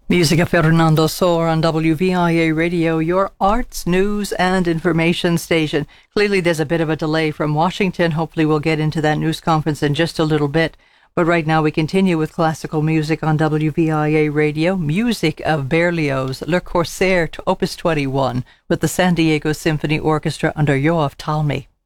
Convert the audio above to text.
Music of Fernando Sor on WVIA Radio, your arts, news and information station. Clearly there's a bit of a delay from Washington. Hopefully we'll get into that news conference in just a little bit. But right now we continue with classical music on WVIA Radio. Music of Berlioz, Le Corsaire to Opus 21 with the San Diego Symphony Orchestra under Yoav Talmy.